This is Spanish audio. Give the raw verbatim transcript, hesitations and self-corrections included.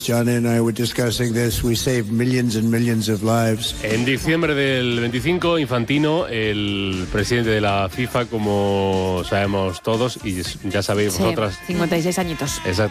Johnny and I were discussing this. We save millions and millions of lives. En diciembre del veinticinco, Infantino, el presidente de la FIFA, como sabemos todos, y ya sabéis Sí, vosotras. cincuenta y seis añitos. Exacto.